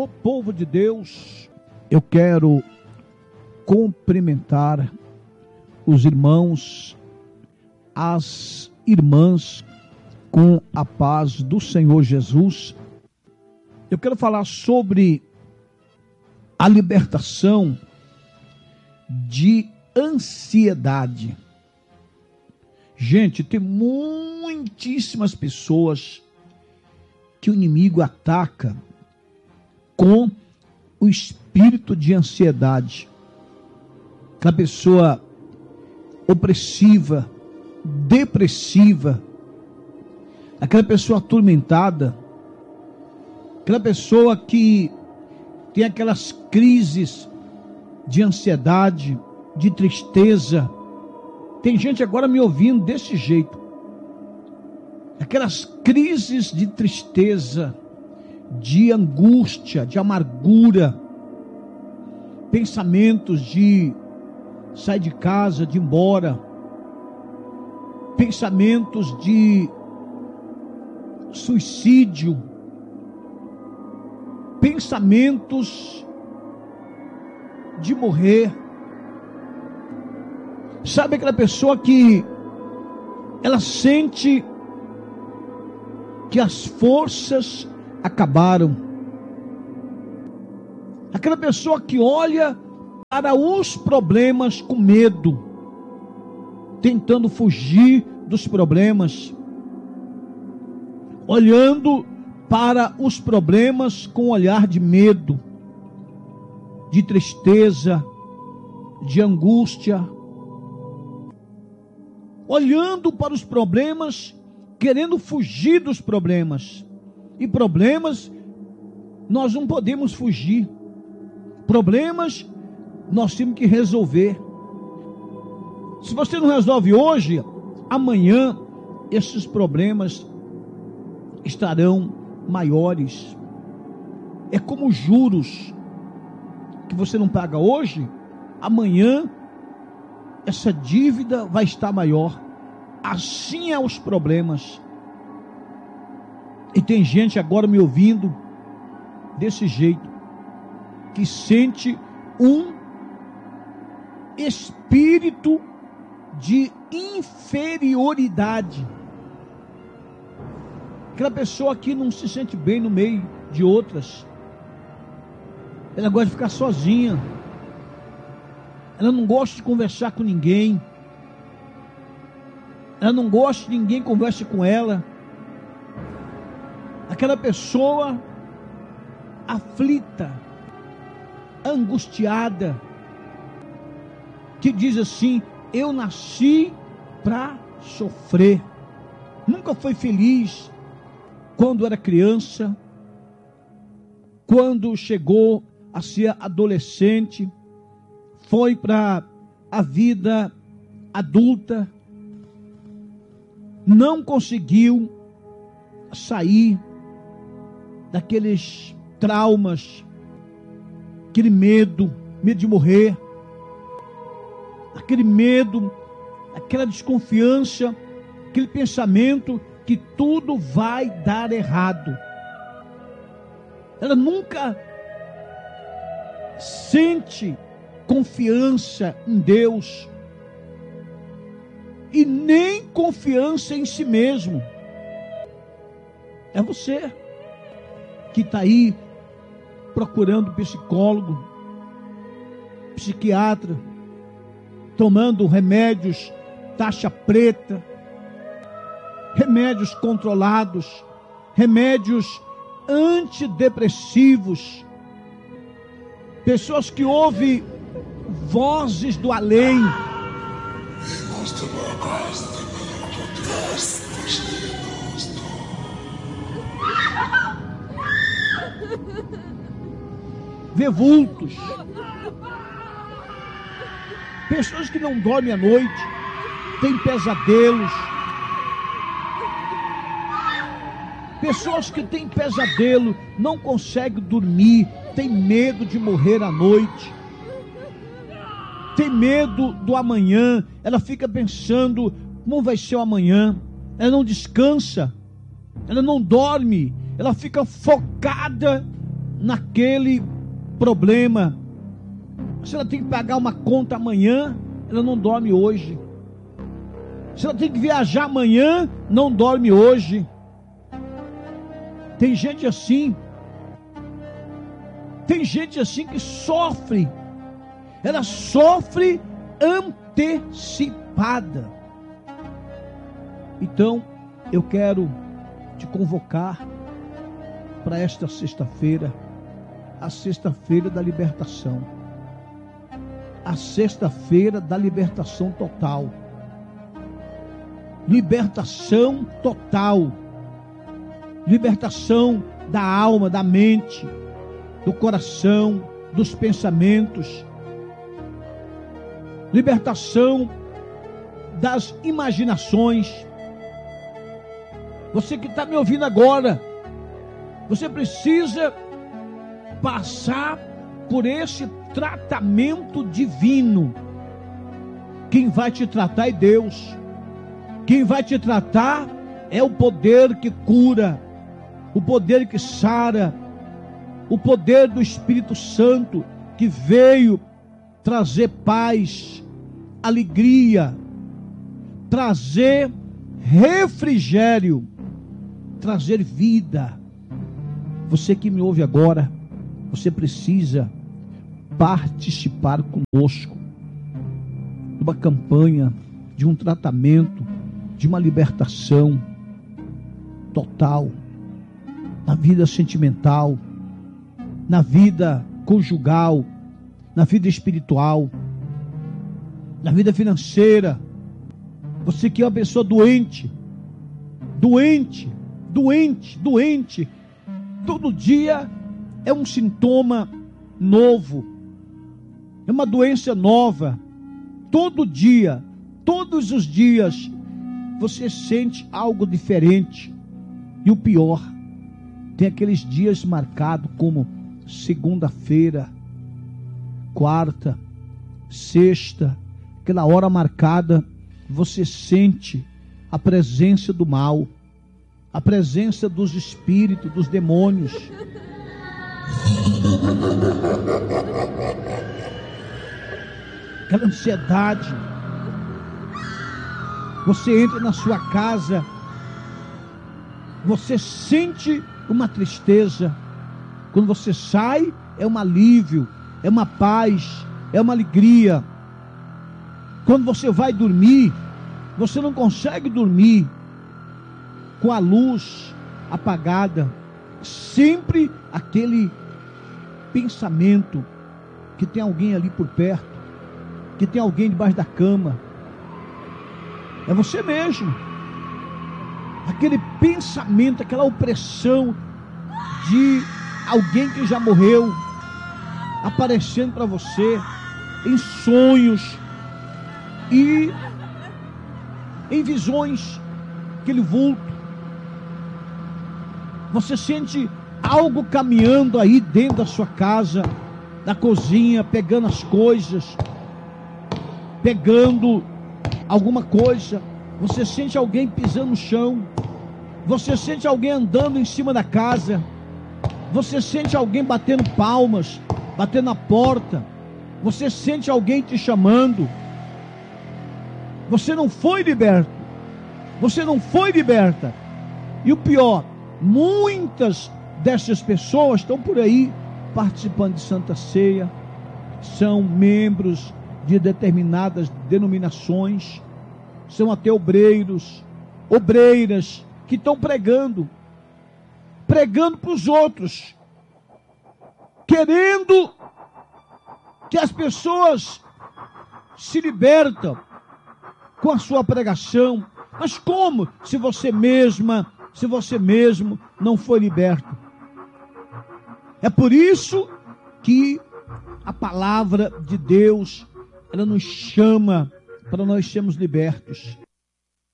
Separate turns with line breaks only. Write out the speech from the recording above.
Alô, povo de Deus, eu quero cumprimentar os irmãos, as irmãs, com a paz do Senhor Jesus. Eu quero falar sobre a libertação de ansiedade. Gente, tem muitíssimas pessoas que o inimigo ataca com o espírito de ansiedade. Aquela pessoa opressiva, depressiva, aquela pessoa atormentada, aquela pessoa que tem aquelas crises de ansiedade, de tristeza. Tem gente agora me ouvindo desse jeito. Aquelas crises de tristeza, de angústia, de amargura, pensamentos de sair de casa, de ir embora, pensamentos de suicídio, pensamentos de morrer. Sabe aquela pessoa que ela sente que as forças acabaram? Aquela pessoa que olha para os problemas com medo, tentando fugir dos problemas, olhando para os problemas com um olhar de medo, de tristeza, de angústia, olhando para os problemas, querendo fugir dos problemas. E problemas nós não podemos fugir. Problemas nós temos que resolver. Se você não resolve hoje, amanhã esses problemas estarão maiores. É como juros que você não paga hoje, amanhã essa dívida vai estar maior. Assim é os problemas. E tem gente agora me ouvindo desse jeito, que sente um espírito de inferioridade. Aquela pessoa que não se sente bem no meio de outras. Ela gosta de ficar sozinha. Ela não gosta de conversar com ninguém. Ela não gosta que ninguém converse com ela. Aquela pessoa aflita, angustiada, que diz assim: eu nasci para sofrer. Nunca foi feliz quando era criança, quando chegou a ser adolescente, foi para a vida adulta, não conseguiu sair daqueles traumas, aquele medo de morrer, aquele medo, aquela desconfiança, aquele pensamento que tudo vai dar errado. Ela nunca sente confiança em Deus e nem confiança em si mesmo. É você que está aí procurando psicólogo, psiquiatra, tomando remédios taxa preta, remédios controlados, remédios antidepressivos, pessoas que ouvem vozes do além. Vê vultos, pessoas que não dormem à noite, têm pesadelos, pessoas que têm pesadelo, não conseguem dormir, têm medo de morrer à noite, tem medo do amanhã, ela fica pensando como vai ser o amanhã, ela não descansa, ela não dorme, ela fica focada naquele problema. Se ela tem que pagar uma conta amanhã, ela não dorme hoje. Se ela tem que viajar amanhã, não dorme hoje. Tem gente assim. Tem gente assim que sofre. Ela sofre antecipada. Então, eu quero te convocar para esta sexta-feira, a sexta-feira da libertação. A sexta-feira da libertação total. Libertação total. Libertação da alma, da mente, do coração, dos pensamentos. Libertação das imaginações. Você que está me ouvindo agora, você precisa passar por esse tratamento divino. Quem vai te tratar é Deus. Quem vai te tratar é o poder que cura, o poder que sara, o poder do Espírito Santo que veio trazer paz, alegria, trazer refrigério, trazer vida. Você que me ouve agora, você precisa participar conosco de uma campanha, de um tratamento, de uma libertação total na vida sentimental, na vida conjugal, na vida espiritual, na vida financeira. Você que é uma pessoa doente, todo dia é um sintoma novo, é uma doença nova, todo dia, todos os dias, você sente algo diferente. E o pior, tem aqueles dias marcados como segunda-feira, quarta, sexta, aquela hora marcada, você sente a presença do mal, a presença dos espíritos, dos demônios. Aquela ansiedade. Você entra na sua casa, você sente uma tristeza. Quando você sai, é um alívio, é uma paz, é uma alegria. Quando você vai dormir, você não consegue dormir com a luz apagada. Sempre aquele pensamento que tem alguém ali por perto, que tem alguém debaixo da cama. É você mesmo. Aquele pensamento, aquela opressão de alguém que já morreu, aparecendo para você em sonhos e em visões, aquele vulto. Você sente algo caminhando aí dentro da sua casa, na cozinha, pegando as coisas, pegando alguma coisa. Você sente alguém pisando no chão, você sente alguém andando em cima da casa, você sente alguém batendo palmas, batendo na porta, você sente alguém te chamando. Você não foi liberto, você não foi liberta. E o pior, muitas dessas pessoas estão por aí participando de Santa Ceia, são membros de determinadas denominações, são até obreiros, obreiras que estão pregando para os outros, querendo que as pessoas se libertam com a sua pregação. Mas como se você mesma, se você mesmo não foi liberto? É por isso que a palavra de Deus, ela nos chama para nós sermos libertos.